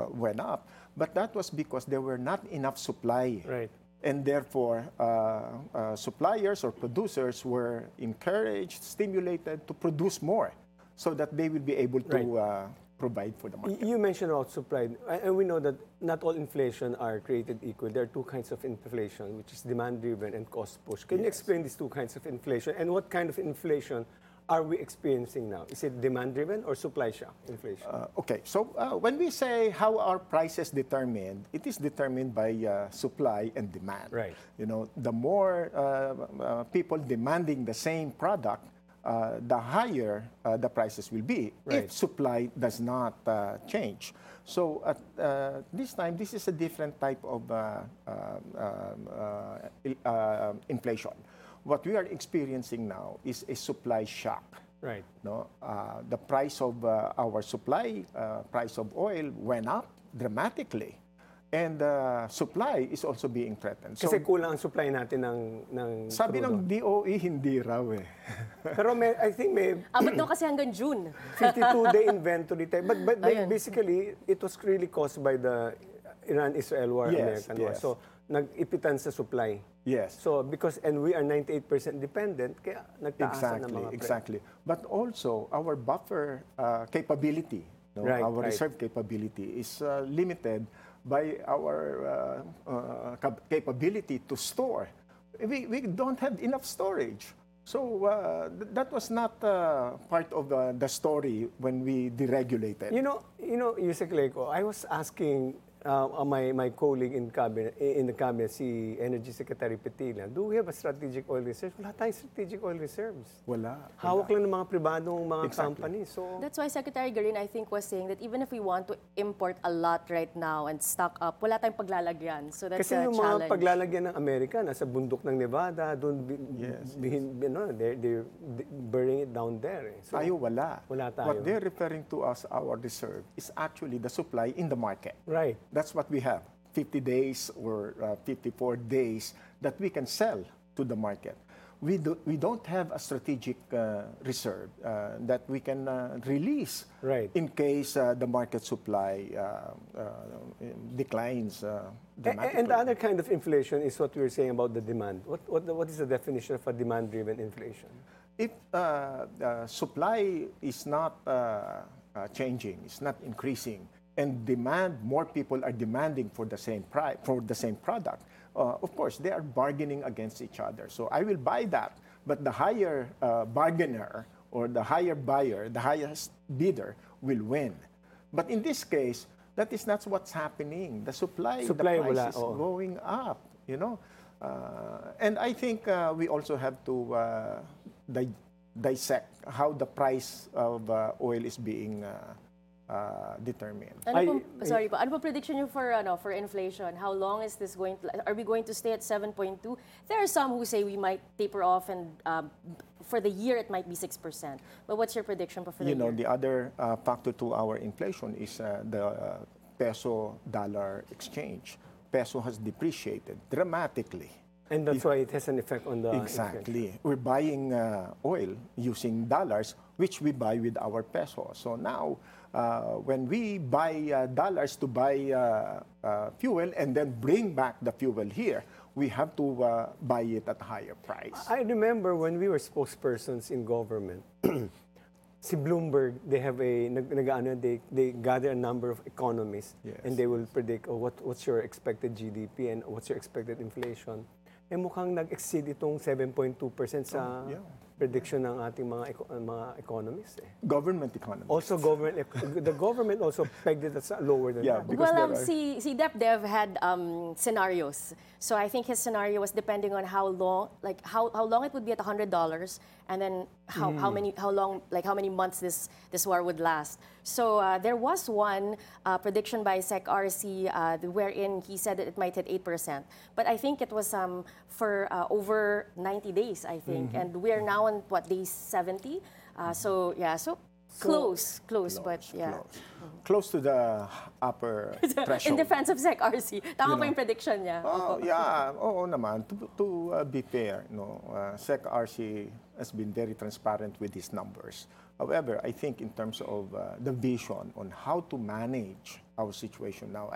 went up. But that was because there were not enough supply. Right. And therefore, suppliers or producers were encouraged, stimulated to produce more so that they will be able to provide for the market. You mentioned about supply, and we know that not all inflation are created equal. There are two kinds of inflation, which is demand-driven and cost-push. Can you explain these two kinds of inflation, and what kind of inflation are we experiencing now? Is it demand-driven or supply shock inflation? Okay, so when we say how are prices determined, it is determined by supply and demand. Right. You know, the more people demanding the same product, the higher the prices will be if supply does not change. So at this time, this is a different type of inflation. What we are experiencing now is a supply shock. Right. No, the price of our supply, price of oil went up dramatically. And supply is also being threatened. Kasi kulang ang supply natin ng sabi ng DOE, hindi raw eh. Pero I think may... Abot no kasi hanggang June. 52-day inventory time. But basically, it was really caused by the Iran-Israel war, American war. So, nag-ipitan sa supply. Yes. So, and we are 98% dependent, kaya nagtaasan ng mga presyo. Exactly. But also, our buffer capability, our reserve capability is limited by our capability to store. We don't have enough storage. So that was not part of the story when we deregulated. You know, Yusek Leco, I was asking my colleague in the cabinet, si Energy Secretary Petila, do we have a strategic oil reserve? Wala tayong strategic oil reserves. Wala. Hawak lang ng mga pribadong mga companies. So that's why Secretary Garin, I think, was saying that even if we want to import a lot right now and stock up, wala tayong paglalagyan. So that's kasi a yung challenge. Mga paglalagyan ng Amerika, nasa bundok ng Nevada, doon, they're burning it down there. So, tayo wala. Wala tayo. What they're referring to as our reserve is actually the supply in the market. Right. That's what we have, 50 days or 54 days that we can sell to the market. We don't have a strategic reserve that we can release in case the market supply declines dramatically. And the other kind of inflation is what we were saying about the demand. What is the definition of a demand-driven inflation? If supply is not changing, it's not increasing, and more people are demanding for the same price, for the same product, of course, they are bargaining against each other. So I will buy that, but the higher bargainer or the higher buyer, the highest bidder will win. But in this case, that is not what's happening. The price is going up, you know. And I think we also have to dissect how the price of oil is being determined. Ano po prediction niyo for inflation? How long is this going to? Are we going to stay at 7.2? There are some who say we might taper off, and for the year it might be 6%. But what's your prediction for the year? You know, the other factor to our inflation is the peso-dollar exchange. Peso has depreciated dramatically. And that's why it has an effect on the Exactly. We're buying oil using dollars, which we buy with our peso. So now, when we buy dollars to buy fuel and then bring back the fuel here, we have to buy it at a higher price. I remember when we were spokespersons in government, si Bloomberg, they have they gather a number of economists, and they will predict what's your expected GDP and what's your expected inflation. Eh mukhang nag-exceed itong 7.2% sa prediction ng ating mga economists. Government economists. Also, the government also pegged it as lower than that. Well, si DepDev had scenarios. So I think his scenario was depending on how long it would be at $100, and then how many months this war would last. So there was one prediction by SecRC wherein he said that it might hit 8%. But I think it was for over 90 days, I think. And we are now on day 70. So close, but yeah. Close to the upper threshold. In defense of SecRC, tama po yung prediction niya. Oo naman. To be fair, SecRC has been very transparent with his numbers. However, I think in terms of the vision on how to manage our situation now.